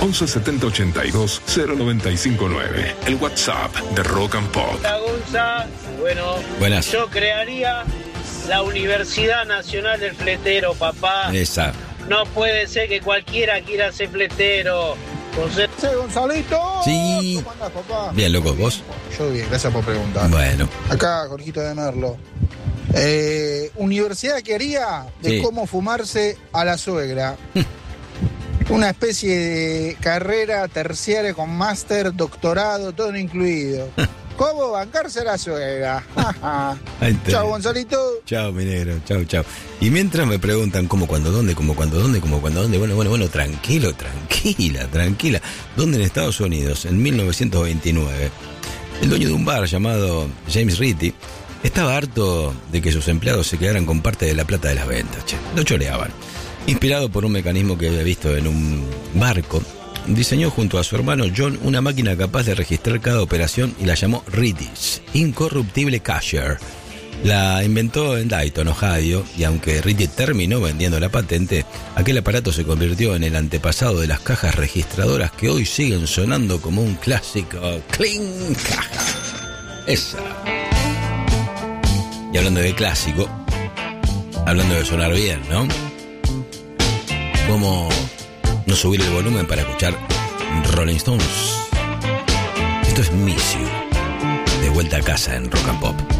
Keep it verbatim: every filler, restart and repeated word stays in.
once setenta ochenta y dos cero noventa y cinco nueve. El WhatsApp de Rock and Pop. Hola, Gonza. Bueno, Buenas. Yo crearía la Universidad Nacional del Fletero, papá. Esa. No puede ser que cualquiera quiera ser fletero. José. Sí, Gonzalito. Sí. ¿Cómo andás, papá? Bien, loco, ¿vos? Yo bien, gracias por preguntar. Bueno. Acá, Jorgito de Merlo. Eh, universidad que haría de Sí. cómo fumarse a la suegra. Una especie de carrera terciaria con máster, doctorado, todo incluido. ¿Cómo bancarse a la suegra? Ahí te- Chao, Gonzalito. Chao, mi negro, chao, chao. Y mientras me preguntan cómo, cuándo, dónde, cómo, cuándo, dónde, cómo, cuándo, dónde, bueno, bueno, bueno, tranquilo, tranquila, tranquila. ¿Dónde en Estados Unidos, en mil novecientos veintinueve, el dueño de un bar llamado James Ritty estaba harto de que sus empleados se quedaran con parte de la plata de las ventas, che, lo choreaban. Inspirado por un mecanismo que había visto en un barco, diseñó junto a su hermano John una máquina capaz de registrar cada operación y la llamó Ritty's Incorruptible Cashier. La inventó en Dayton, Ohio, y aunque Ritty terminó vendiendo la patente, aquel aparato se convirtió en el antepasado de las cajas registradoras que hoy siguen sonando como un clásico. ¡Cling! Caja. Esa. Y hablando de clásico, hablando de sonar bien, ¿no? ¿Cómo no subir el volumen para escuchar Rolling Stones? Esto es Miss You, de vuelta a casa en Rock and Pop.